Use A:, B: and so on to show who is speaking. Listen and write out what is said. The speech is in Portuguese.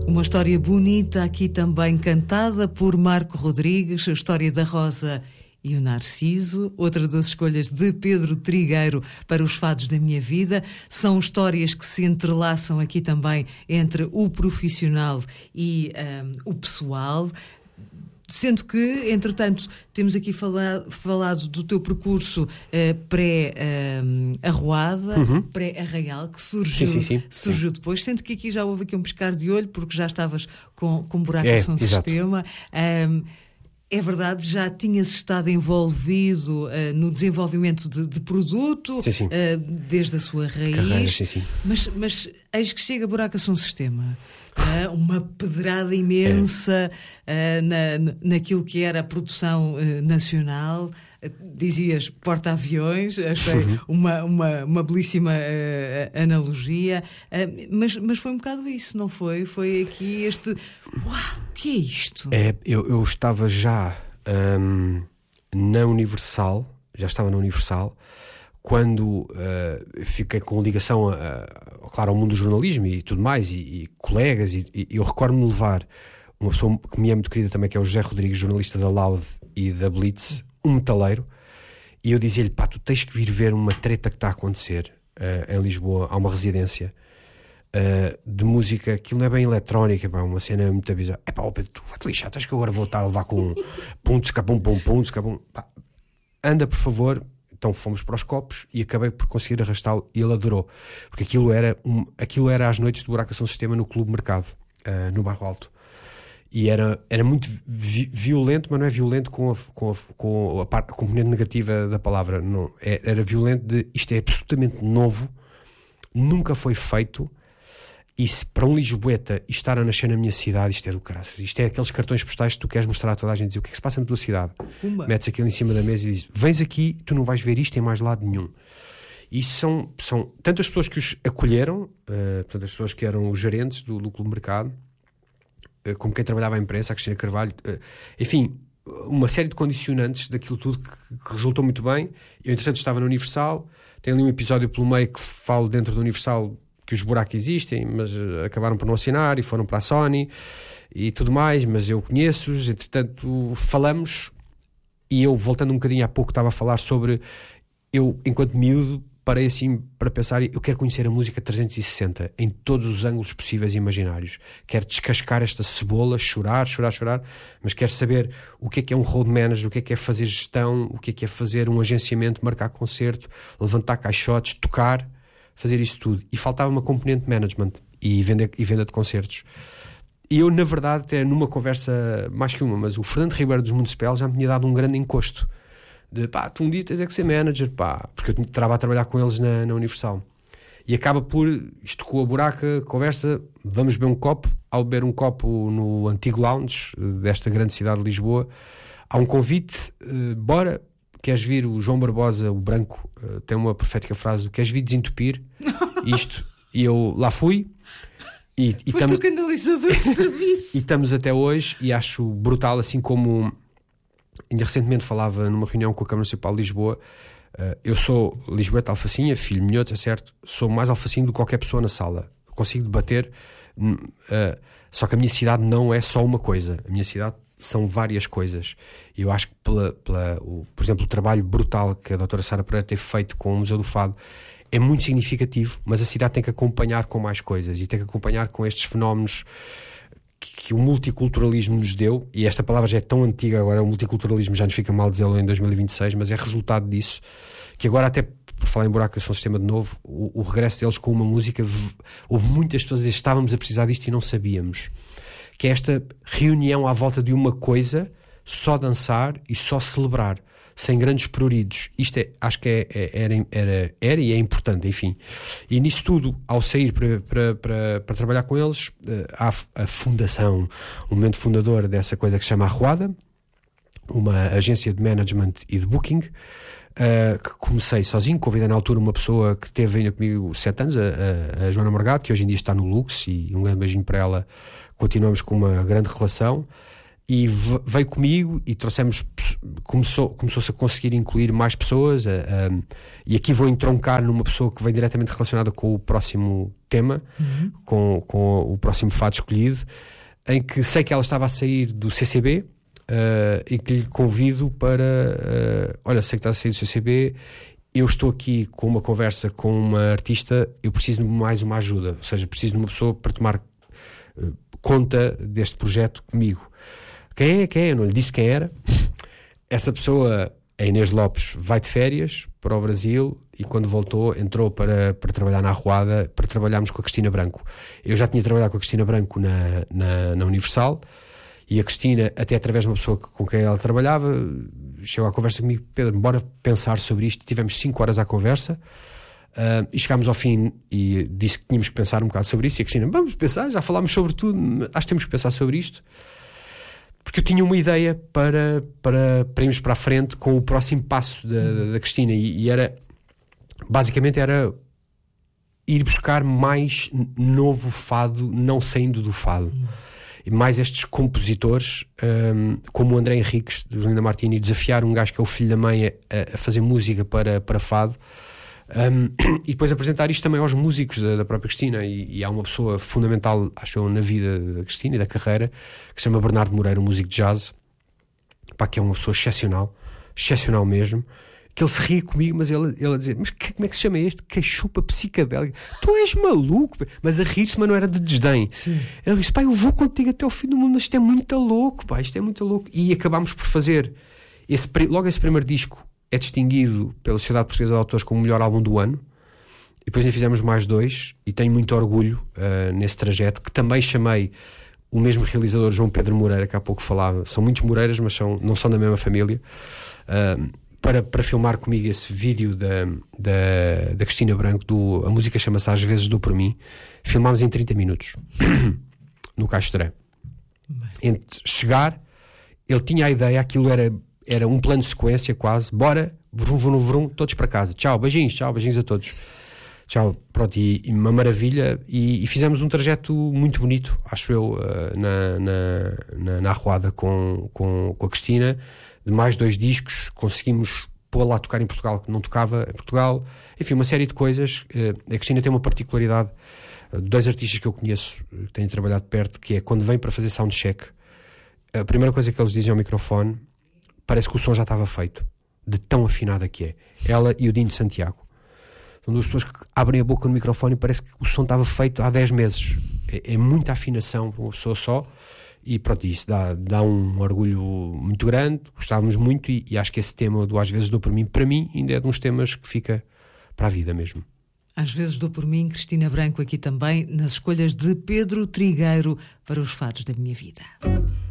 A: Uma história bonita aqui também cantada por Marco Rodrigues, a história da Rosa e o Narciso, outra das escolhas de Pedro Trigueiro para os fados da minha vida. São histórias que se entrelaçam aqui também entre o profissional e o pessoal. Sendo que, entretanto, temos aqui falado do teu percurso pré-arruada, pré-arraial, que surgiu depois. Sendo que aqui já houve um pescar de olho, porque já estavas com buraco no sistema. É verdade, já tinhas estado envolvido no desenvolvimento de produto, desde a sua raiz.
B: Carreira,
A: Mas eis que chega buraco a um sistema. Uma pedrada imensa naquilo que era a produção nacional. Dizias porta-aviões, achei uma belíssima analogia, mas foi um bocado isso, não foi? Foi aqui este uau, o que é isto?
B: Eu estava já na Universal, quando fiquei com ligação claro, ao mundo do jornalismo e tudo mais, e colegas, e eu recordo-me de levar uma pessoa que me é muito querida também, que é o José Rodrigues, jornalista da Loud e da Blitz, um metaleiro, e eu dizia-lhe, tu tens que vir ver uma treta que está a acontecer em Lisboa. Há uma residência de música, aquilo não é bem eletrónica, uma cena muito bizarra. Pedro, tu vai-te lixar, tens que agora vou estar a levar com pum, anda por favor. Então fomos para os copos e acabei por conseguir arrastá-lo, e ele adorou, porque aquilo era às noites de buraco a um sistema no Clube Mercado, no Bairro Alto, e era muito violento, mas não é violento com a componente negativa da palavra, não, era violento de isto é absolutamente novo, nunca foi feito, e se para um lisboeta estar a nascer na minha cidade, isto é do caralho, isto é aqueles cartões postais que tu queres mostrar a toda a gente, dizer o que é que se passa na tua cidade, metes aquilo em cima da mesa e dizes, vens aqui, tu não vais ver isto em mais lado nenhum. E são tanto as pessoas que os acolheram, portanto as pessoas que eram os gerentes do Clube Mercado, como quem trabalhava à imprensa, a Cristina Carvalho, enfim, uma série de condicionantes daquilo tudo que resultou muito bem. Eu entretanto estava na Universal, tem ali um episódio pelo meio que falo dentro da Universal que os buracos existem, mas acabaram por não assinar e foram para a Sony e tudo mais, mas eu conheço-os, entretanto falamos, e eu, voltando um bocadinho há pouco, estava a falar sobre, eu enquanto miúdo parei assim para pensar, eu quero conhecer a música 360 em todos os ângulos possíveis e imaginários, quero descascar esta cebola, chorar, mas quero saber o que é um road manager, o que é fazer gestão, o que é fazer um agenciamento, marcar concerto, levantar caixotes, tocar, fazer isso tudo. E faltava uma componente de management e venda de concertos. E eu, na verdade, até numa conversa, mais que uma, mas o Fernando Ribeiro dos Municipal já me tinha dado um grande encosto. De tu um dia tens que ser manager, porque eu estava a trabalhar com eles na Universal. E acaba por, isto com a buraca, conversa, vamos beber um copo. Ao beber um copo no antigo lounge desta grande cidade de Lisboa, há um convite, bora. Queres vir? O João Barbosa, o branco, tem uma profética frase: queres vir desentupir isto? E eu lá fui.
A: Foste o canalizador de serviço.
B: E estamos até hoje, e acho brutal, assim como ainda recentemente falava numa reunião com a Câmara Municipal de Lisboa. Eu sou lisboeta alfacinha, filho minhoto, é certo? Sou mais alfacinho do que qualquer pessoa na sala. Consigo debater, só que a minha cidade não é só uma coisa. A minha cidade são várias coisas. E eu acho que por exemplo, o trabalho brutal que a doutora Sara Pereira teve feito com o Museu do Fado é muito significativo, mas a cidade tem que acompanhar com mais coisas, e tem que acompanhar com estes fenómenos que o multiculturalismo nos deu, e esta palavra já é tão antiga agora, o multiculturalismo já nos fica mal dizê-lo em 2026, mas é resultado disso, que agora até, por falar em buraco, eu sou um sistema de novo, o regresso deles com uma música, houve muitas pessoas a dizer, estávamos a precisar disto e não sabíamos, que é esta reunião à volta de uma coisa, só dançar e só celebrar, sem grandes pruridos. Isto acho que era e é importante, enfim. E nisso tudo, ao sair para trabalhar com eles, há a fundação, o momento fundador dessa coisa que se chama Arruada, uma agência de management e de booking, que comecei sozinho, convidei na altura uma pessoa que teve ainda comigo 7 anos, a Joana Morgado, que hoje em dia está no Lux, e um grande beijinho para ela, continuamos com uma grande relação. e veio comigo e começou-se a conseguir incluir mais pessoas, e aqui vou entroncar numa pessoa que vem diretamente relacionada com o próximo tema, com o próximo fado escolhido, em que sei que ela estava a sair do CCB, e que lhe convido para olha, sei que estás a sair do CCB, eu estou aqui com uma conversa com uma artista, eu preciso de mais uma ajuda, ou seja, preciso de uma pessoa para tomar conta deste projeto comigo. Quem é? Eu não lhe disse quem era. Essa pessoa, a Inês Lopes, vai de férias para o Brasil e quando voltou entrou para trabalhar na Arruada, para trabalharmos com a Cristina Branco. Eu já tinha trabalhado com a Cristina Branco na Universal, e a Cristina, até através de uma pessoa com quem ela trabalhava, chegou à conversa comigo: Pedro, bora pensar sobre isto. Tivemos 5 horas à conversa, e chegámos ao fim e disse que tínhamos que pensar um bocado sobre isso, e a Cristina: vamos pensar, já falámos sobre tudo, acho que temos que pensar sobre isto. Porque eu tinha uma ideia para irmos para a frente com o próximo passo da Cristina, e era, basicamente, era ir buscar mais novo fado, não saindo do fado. E mais estes compositores, como o André Henriques, do Linda Martini, desafiar um gajo que é o filho da mãe a fazer música para fado. E depois apresentar isto também aos músicos da própria Cristina, e há uma pessoa fundamental, acho eu, na vida da Cristina e da carreira, que se chama Bernardo Moreira, um músico de jazz, pá, que é uma pessoa excepcional mesmo, que ele se ria comigo, mas ele a dizer: mas como é que se chama este? Queixupa psicadélica, tu és maluco, mas a rir-se, mas não era de desdém. Sim. Ele disse: pá, eu vou contigo até ao fim do mundo, mas isto é muito louco, pá, isto é muito louco. E acabámos por fazer logo esse primeiro disco é distinguido pela Sociedade Portuguesa de Autores como o melhor álbum do ano, e depois ainda fizemos mais 2, e tenho muito orgulho nesse trajeto, que também chamei o mesmo realizador, João Pedro Moreira, que há pouco falava. São muitos Moreiras, mas não são da mesma família, para filmar comigo esse vídeo da Cristina Branco, a música chama-se Às Vezes Dou Por Mim. Filmámos em 30 minutos no Caixeré. Entre chegar, ele tinha a ideia, aquilo era um plano de sequência quase, bora, vrum, todos para casa, tchau, beijinhos a todos, tchau, pronto, e uma maravilha, e fizemos um trajeto muito bonito, acho eu, na Arruada com a Cristina, de mais 2 discos, conseguimos pô-la a tocar em Portugal, que não tocava em Portugal, enfim, uma série de coisas. A Cristina tem uma particularidade, 2 artistas que eu conheço, que têm trabalhado perto, que é quando vem para fazer soundcheck, a primeira coisa que eles dizem ao microfone, parece que o som já estava feito, de tão afinada que é. Ela e o Dino de Santiago são 2 pessoas que abrem a boca no microfone e parece que o som estava feito há 10 meses. É muita afinação para uma pessoa só, e pronto, isso dá um orgulho muito grande. Gostávamos muito, e acho que esse tema do Às Vezes Dou Por Mim, para mim, ainda é de uns temas que fica para a vida mesmo.
A: Às Vezes Dou Por Mim, Cristina Branco aqui também, nas escolhas de Pedro Trigueiro para os fados da minha vida.